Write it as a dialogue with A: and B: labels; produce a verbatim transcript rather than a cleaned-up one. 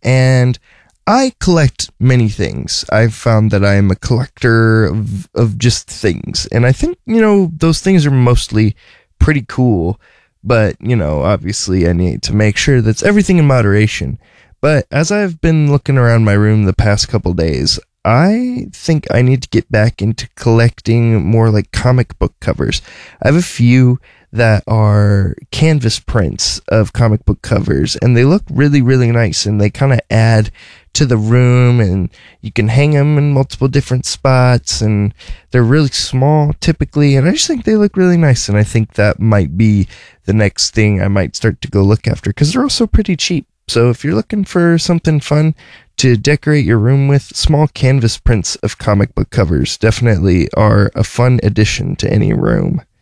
A: and I collect many things. I've found that I am a collector of, of just things. And I think, you know, those things are mostly pretty cool. But, you know, obviously I need to make sure that's everything in moderation. But as I've been looking around my room the past couple days, I think I need to get back into collecting more like comic book covers. I have a few that are canvas prints of comic book covers, and they look really, really nice, and they kind of add to the room, and you can hang them in multiple different spots, and they're really small typically, and I just think they look really nice, and I think that might be the next thing I might start to go look after, because they're also pretty cheap. So if you're looking for something fun to decorate your room with, small canvas prints of comic book covers definitely are a fun addition to any room.